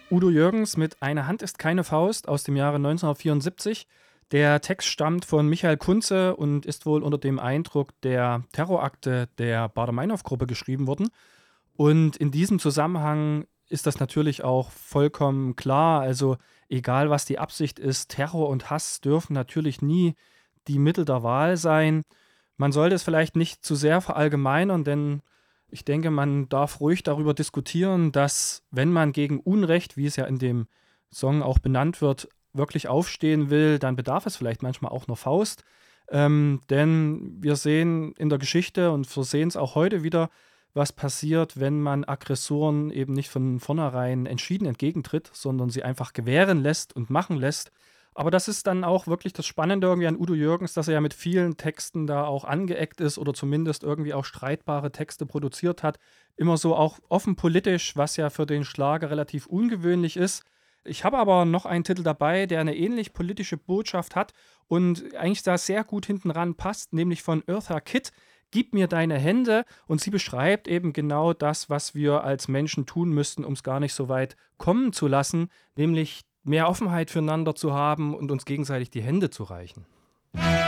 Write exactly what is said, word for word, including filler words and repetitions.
Udo Jürgens mit Eine Hand ist keine Faust aus dem Jahre neunzehnhundertvierundsiebzig. Der Text stammt von Michael Kunze und ist wohl unter dem Eindruck der Terrorakte der Baader-Meinhof-Gruppe geschrieben worden. Und in diesem Zusammenhang ist das natürlich auch vollkommen klar. Also egal, was die Absicht ist, Terror und Hass dürfen natürlich nie die Mittel der Wahl sein. Man sollte es vielleicht nicht zu sehr verallgemeinern, denn ich denke, man darf ruhig darüber diskutieren, dass, wenn man gegen Unrecht, wie es ja in dem Song auch benannt wird, wirklich aufstehen will, dann bedarf es vielleicht manchmal auch einer Faust. Ähm, denn wir sehen in der Geschichte und wir sehen es auch heute wieder, was passiert, wenn man Aggressoren eben nicht von vornherein entschieden entgegentritt, sondern sie einfach gewähren lässt und machen lässt. Aber das ist dann auch wirklich das Spannende irgendwie an Udo Jürgens, dass er ja mit vielen Texten da auch angeeckt ist oder zumindest irgendwie auch streitbare Texte produziert hat. Immer so auch offen politisch, was ja für den Schlager relativ ungewöhnlich ist. Ich habe aber noch einen Titel dabei, der eine ähnlich politische Botschaft hat und eigentlich da sehr gut hinten ran passt, nämlich von Eartha Kitt. Gib mir deine Hände, und sie beschreibt eben genau das, was wir als Menschen tun müssten, um es gar nicht so weit kommen zu lassen, nämlich mehr Offenheit füreinander zu haben und uns gegenseitig die Hände zu reichen.